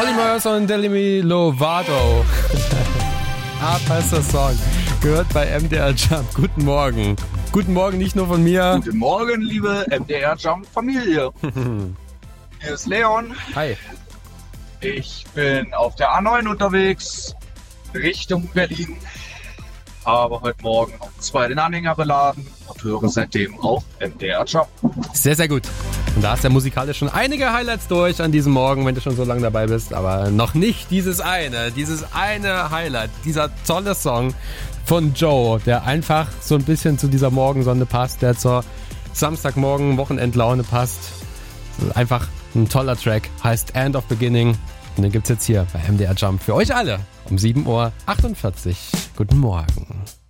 Olly Murs und Demi Lovato. Bester Song. Gehört bei MDR Jump. Guten Morgen. Guten Morgen nicht nur von mir. Guten Morgen, liebe MDR Jump Familie. Hier ist Leon. Hi. Ich bin auf der A9 unterwegs, Richtung Berlin. Habe heute Morgen um 2 den Anhänger beladen und höre seitdem auch MDR Jump. Sehr, sehr gut. Und da hast du ja musikalisch schon einige Highlights durch an diesem Morgen, wenn du schon so lange dabei bist. Aber noch nicht dieses eine Highlight, dieser tolle Song von Joe, der einfach so ein bisschen zu dieser Morgensonne passt, der zur Samstagmorgen Wochenendlaune passt. Einfach ein toller Track, heißt End of Beginning. Und den gibt's jetzt hier bei MDR Jump für euch alle um 7.48 Uhr. Guten Morgen.